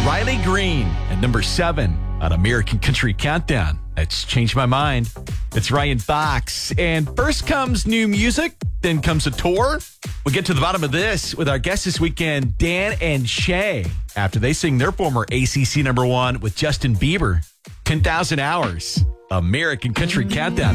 Riley Green at number 7 on American Country Countdown. That's Changed My Mind. It's Ryan Fox. And first comes new music, then comes a tour. We'll get to the bottom of this with our guests this weekend, Dan and Shay, after they sing their former ACC number 1 with Justin Bieber. 10,000 Hours. American Country Countdown.